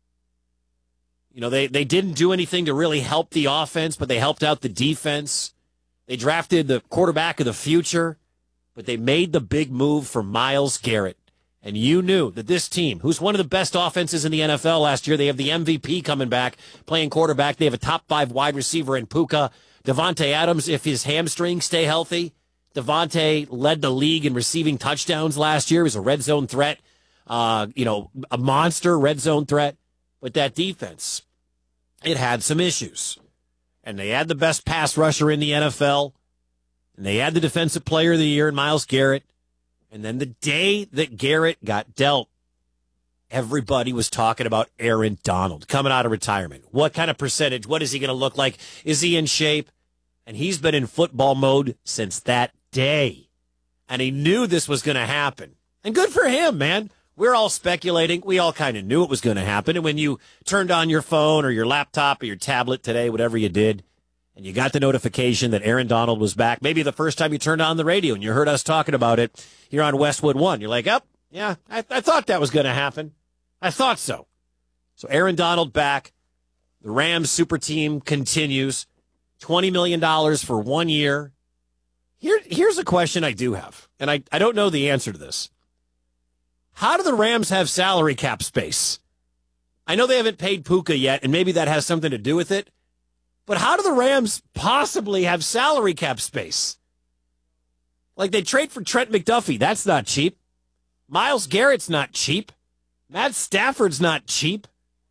They didn't do anything to really help the offense, but they helped out the defense. They drafted the quarterback of the future, but they made the big move for Myles Garrett. And you knew that this team, who's one of the best offenses in the NFL last year, they have the MVP coming back, playing quarterback. They have a top 5 wide receiver in Puka. Devontae Adams, if his hamstrings stay healthy. Devontae led the league in receiving touchdowns last year. He was a red zone threat, a monster red zone threat. But that defense, it had some issues. And they had the best pass rusher in the NFL. And they had the defensive player of the year in Myles Garrett. And then the day that Garrett got dealt, everybody was talking about Aaron Donald coming out of retirement. What kind of percentage? What is he going to look like? Is he in shape? And he's been in football mode since that day. And he knew this was going to happen. And good for him, man. We're all speculating. We all kind of knew it was going to happen. And when you turned on your phone or your laptop or your tablet today, whatever you did, and you got the notification that Aaron Donald was back, maybe the first time you turned on the radio and you heard us talking about it here on Westwood One, you're like, oh, yeah, I thought that was going to happen. I thought so. So Aaron Donald back. The Rams super team continues. $20 million for 1 year. Here's a question I do have, and I don't know the answer to this. How do the Rams have salary cap space? I know they haven't paid Puka yet, and maybe that has something to do with it. But how do the Rams possibly have salary cap space? Like they trade for Trent McDuffie. That's not cheap. Myles Garrett's not cheap. Matt Stafford's not cheap.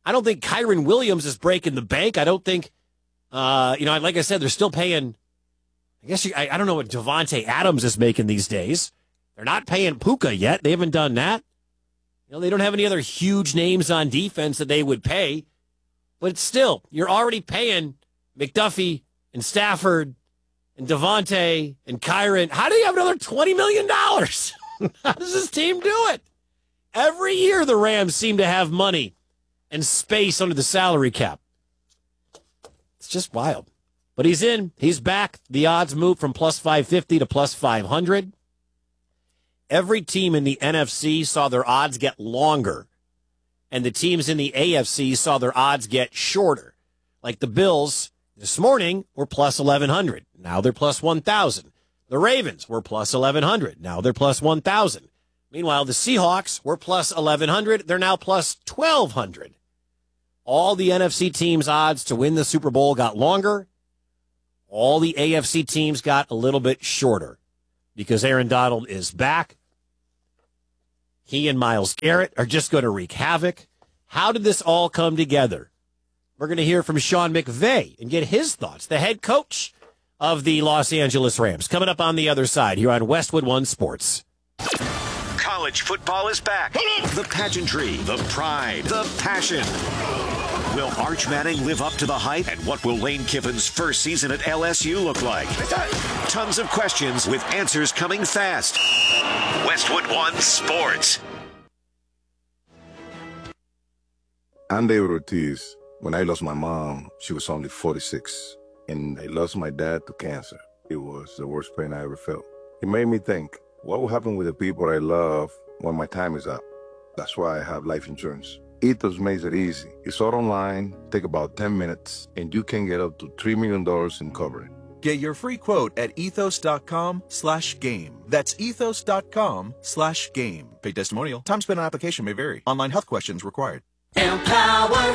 I don't think Kyron Williams is breaking the bank. I don't think, like I said, they're still paying. I guess I don't know what Devontae Adams is making these days. They're not paying Puka yet. They haven't done that. They don't have any other huge names on defense that they would pay. But still, you're already paying McDuffie and Stafford and Devontae and Kyron. How do you have another $20 million? How does this team do it? Every year the Rams seem to have money and space under the salary cap. It's just wild. But he's in. He's back. The odds move from plus 550 to plus 500. Every team in the NFC saw their odds get longer, and the teams in the AFC saw their odds get shorter. Like the Bills this morning were plus 1,100. Now they're plus 1,000. The Ravens were plus 1,100. Now they're plus 1,000. Meanwhile, the Seahawks were plus 1,100. They're now plus 1,200. All the NFC teams' odds to win the Super Bowl got longer. All the AFC teams got a little bit shorter because Aaron Donald is back. He and Myles Garrett are just going to wreak havoc. How did this all come together? We're going to hear from Sean McVay and get his thoughts, the head coach of the Los Angeles Rams, coming up on the other side here on Westwood One Sports. College football is back. The pageantry, the pride, the passion. Will Arch Manning live up to the hype? And what will Lane Kiffin's first season at LSU look like? Tons of questions with answers coming fast. Westwood One Sports. I'm David Ortiz. When I lost my mom, she was only 46. And I lost my dad to cancer. It was the worst pain I ever felt. It made me think, what will happen with the people I love when my time is up? That's why I have life insurance. Ethos makes it easy. It's all online, take about 10 minutes, and you can get up to $3 million in coverage. Get your free quote at ethos.com/game. That's ethos.com/game. Paid testimonial. Time spent on application may vary. Online health questions required. Empower.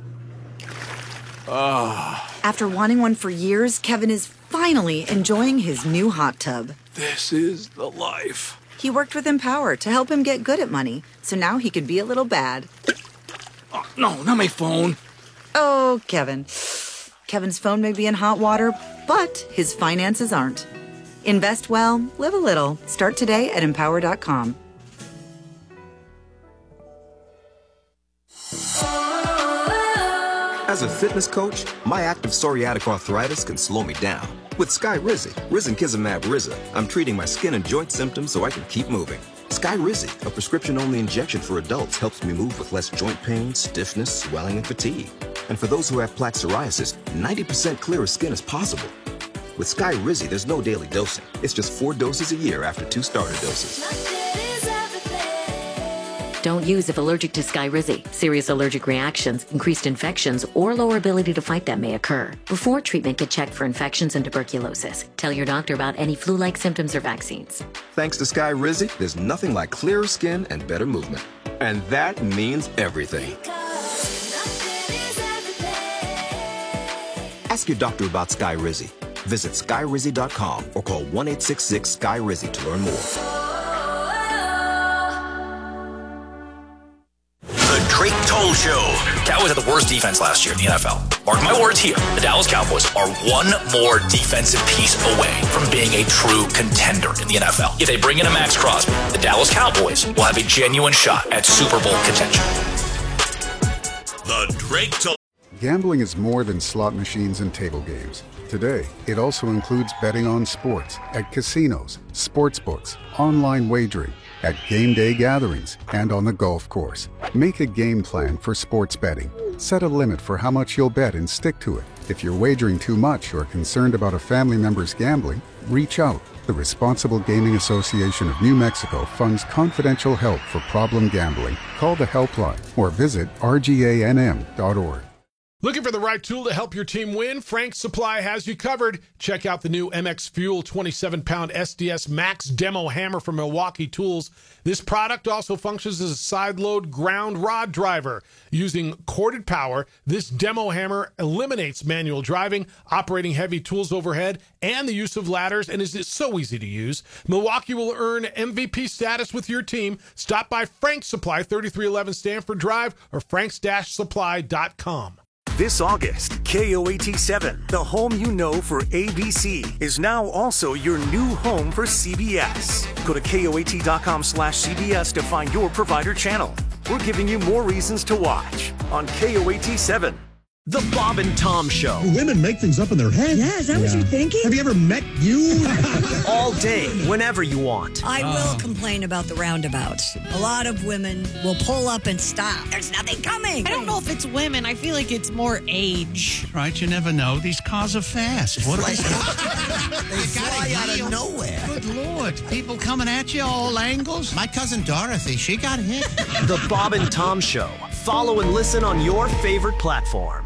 After wanting one for years, Kevin is finally enjoying his new hot tub. This is the life. He worked with Empower to help him get good at money, so now he could be a little bad. Oh, no, not my phone. Oh, Kevin. Kevin's phone may be in hot water, but his finances aren't. Invest well, live a little. Start today at Empower.com. As a fitness coach, my active psoriatic arthritis can slow me down. With Skyrizi, Risankizumab Riza, I'm treating my skin and joint symptoms so I can keep moving. Skyrizi, a prescription-only injection for adults, helps me move with less joint pain, stiffness, swelling, and fatigue. And for those who have plaque psoriasis, 90% clearer skin is possible. With Skyrizi, there's no daily dosing. It's just 4 doses a year after 2 starter doses. Don't use if allergic to Skyrizi. Serious allergic reactions, increased infections, or lower ability to fight them may occur. Before treatment, get checked for infections and tuberculosis. Tell your doctor about any flu-like symptoms or vaccines. Thanks to Skyrizi, there's nothing like clearer skin and better movement. And that means everything. Ask your doctor about Skyrizi. Visit Skyrizi.com or call 1-866-SKY-RIZI to learn more. Drake Toll Show. Cowboys had the worst defense last year in the NFL. Mark my words here. The Dallas Cowboys are one more defensive piece away from being a true contender in the NFL. If they bring in a Max Crosby, the Dallas Cowboys will have a genuine shot at Super Bowl contention. The Drake Toll. Gambling is more than slot machines and table games. Today, it also includes betting on sports at casinos, sports books, online wagering, at game day gatherings, and on the golf course. Make a game plan for sports betting. Set a limit for how much you'll bet and stick to it. If you're wagering too much or concerned about a family member's gambling, reach out. The Responsible Gaming Association of New Mexico funds confidential help for problem gambling. Call the helpline or visit rganm.org. Looking for the right tool to help your team win? Frank's Supply has you covered. Check out the new MX Fuel 27-pound SDS Max Demo Hammer from Milwaukee Tools. This product also functions as a side-load ground rod driver. Using corded power, this demo hammer eliminates manual driving, operating heavy tools overhead, and the use of ladders, and is so easy to use. Milwaukee will earn MVP status with your team. Stop by Frank's Supply, 3311 Stanford Drive, or franks-supply.com. This August, KOAT7, the home you know for ABC, is now also your new home for CBS. Go to KOAT.com/CBS to find your provider channel. We're giving you more reasons to watch on KOAT7. The Bob and Tom Show. Women make things up in their head. Yeah, is that what you're thinking? Have you ever met you? All day, whenever you want. I will complain about the roundabouts. A lot of women will pull up and stop. There's nothing coming. I don't know if it's women. I feel like it's more age. Right, you never know. These cars are fast. What are they? They fly out of nowhere. Good Lord. People coming at you all angles. My cousin Dorothy, she got hit. The Bob and Tom Show. Follow and listen on your favorite platform.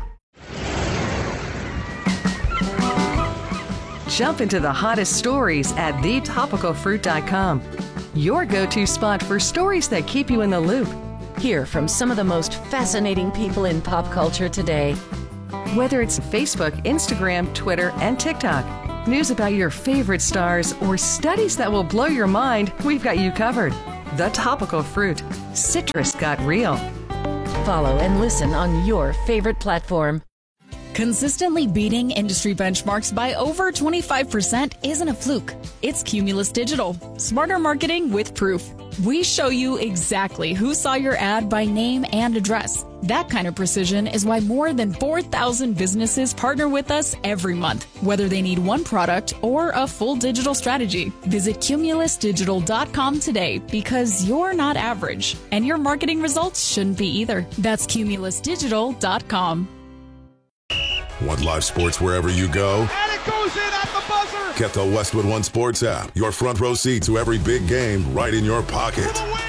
Jump into the hottest stories at thetopicalfruit.com. Your go-to spot for stories that keep you in the loop. Hear from some of the most fascinating people in pop culture today. Whether it's Facebook, Instagram, Twitter, and TikTok, news about your favorite stars, or studies that will blow your mind, we've got you covered. The Topical Fruit. Citrus got real. Follow and listen on your favorite platform. Consistently beating industry benchmarks by over 25% isn't a fluke. It's Cumulus Digital. Smarter marketing with proof. We show you exactly who saw your ad by name and address. That kind of precision is why more than 4,000 businesses partner with us every month, whether they need one product or a full digital strategy. Visit cumulusdigital.com today because you're not average, and your marketing results shouldn't be either. That's cumulusdigital.com. Want live sports wherever you go? And it goes in at the buzzer! Get the Westwood One Sports app. Your front row seat to every big game right in your pocket.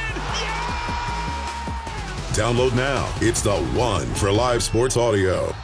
Download now. It's the one for live sports audio.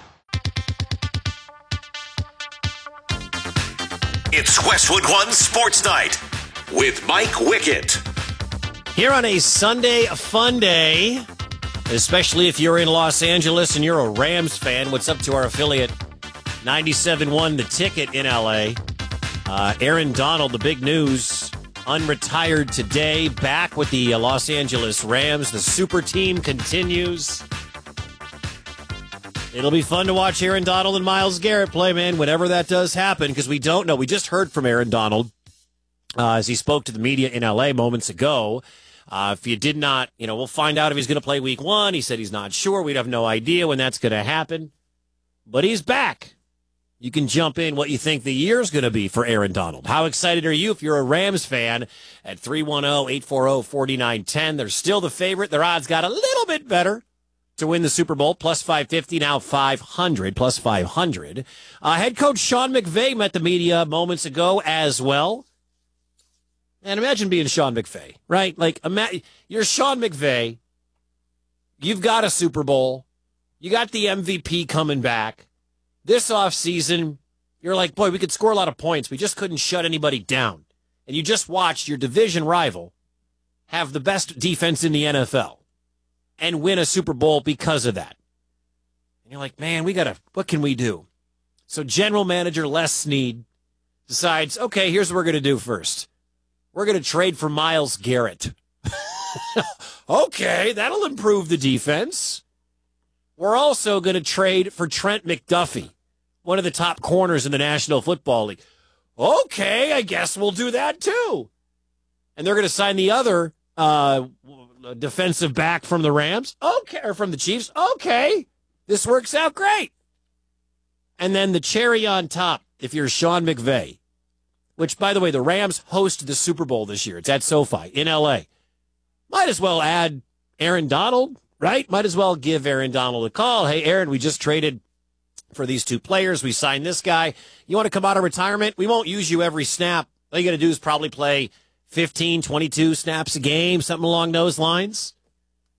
It's Westwood One Sports Night with Mike Wickett. Here on a Sunday fun day, especially if you're in Los Angeles and you're a Rams fan. What's up to our affiliate 97.1 The Ticket in L.A. Aaron Donald, the big news, unretired today, back with the Los Angeles Rams. The super team continues. It'll be fun to watch Aaron Donald and Myles Garrett play, man, whenever that does happen, because we don't know. We just heard from Aaron Donald as he spoke to the media in L.A. moments ago. If you did not, we'll find out if he's going to play week 1. He said he's not sure. We'd have no idea when that's going to happen. But he's back. You can jump in what you think the year's going to be for Aaron Donald. How excited are you if you're a Rams fan at 310-840-4910? They're still the favorite. Their odds got a little bit better to win the Super Bowl, plus 550, now 500, plus 500. Head coach Sean McVay met the media moments ago as well. And imagine being Sean McVay, right? Like, you're Sean McVay. You've got a Super Bowl. You got the MVP coming back. This offseason, you're like, boy, we could score a lot of points. We just couldn't shut anybody down. And you just watched your division rival have the best defense in the NFL and win a Super Bowl because of that. And you're like, man, what can we do? So general manager Les Snead decides, okay, here's what we're going to do first. We're going to trade for Myles Garrett. Okay, that'll improve the defense. We're also going to trade for Trent McDuffie, one of the top corners in the National Football League. Okay, I guess we'll do that too. And they're going to sign the other defensive back from the Rams. Okay, or from the Chiefs. Okay, this works out great. And then the cherry on top, if you're Sean McVay, which, by the way, the Rams host the Super Bowl this year. It's at SoFi in L.A. Might as well add Aaron Donald, right? Might as well give Aaron Donald a call. Hey, Aaron, we just traded for these two players. We signed this guy. You want to come out of retirement? We won't use you every snap. All you got to do is probably play 15, 22 snaps a game, something along those lines.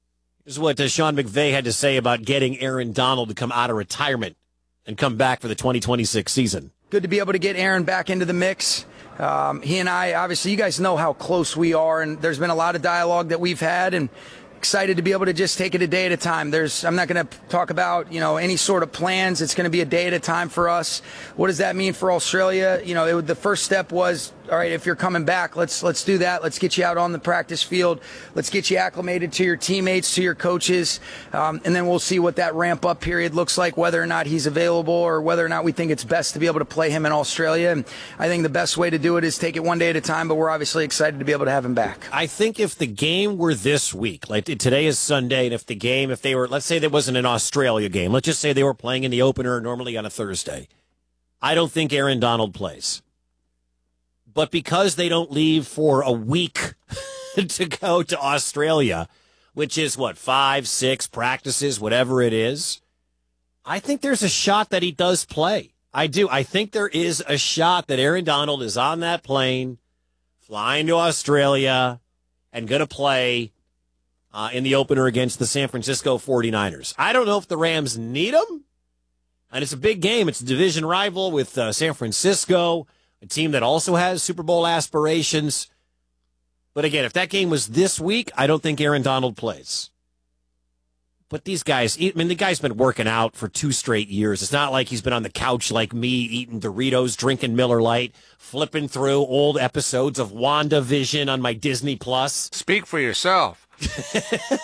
This is what Sean McVay had to say about getting Aaron Donald to come out of retirement and come back for the 2026 season. Good to be able to get Aaron back into the mix. He and I, obviously, you guys know how close we are, and there's been a lot of dialogue that we've had, and excited to be able to just take it a day at a time. I'm not going to talk about, any sort of plans. It's going to be a day at a time for us. What does that mean for Australia? The first step was, all right, if you're coming back, let's do that. Let's get you out on the practice field. Let's get you acclimated to your teammates, to your coaches. And then we'll see what that ramp up period looks like, whether or not he's available or whether or not we think it's best to be able to play him in Australia. And I think the best way to do it is take it one day at a time, but we're obviously excited to be able to have him back. I think if the game were this week, like today is Sunday, and if they were, let's say there wasn't an Australia game, let's just say they were playing in the opener normally on a Thursday, I don't think Aaron Donald plays. But because they don't leave for a week to go to Australia, which is 5, 6 practices, whatever it is, I think there's a shot that he does play. I do. I think there is a shot that Aaron Donald is on that plane, flying to Australia, and going to play in the opener against the San Francisco 49ers. I don't know if the Rams need him. And it's a big game. It's a division rival with San Francisco, a team that also has Super Bowl aspirations. But again, if that game was this week, I don't think Aaron Donald plays. But these guys, the guy's been working out for 2 straight years. It's not like he's been on the couch like me, eating Doritos, drinking Miller Lite, flipping through old episodes of WandaVision on my Disney Plus. Speak for yourself.